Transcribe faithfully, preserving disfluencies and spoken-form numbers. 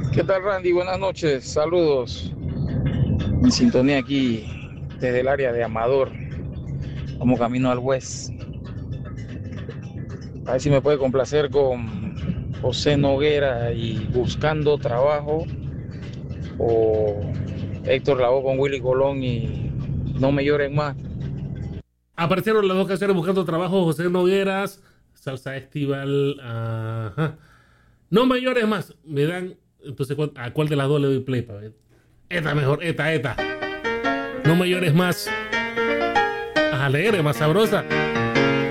¿Qué tal, Randy? Buenas noches, saludos. En sintonía aquí desde el área de Amador, como camino al West. A ver si me puede complacer con José Noguera y Buscando Trabajo, o Héctor Lavoe con Willy Colón y No Me Lloren Más. Aparecieron las dos canciones buscando trabajo, José Nogueras, Salsa Estival, ajá. No mayores más, me dan, entonces ¿a cuál de las dos le doy play para ver? Esta mejor, esta, esta. No mayores más, alegre, más sabrosa.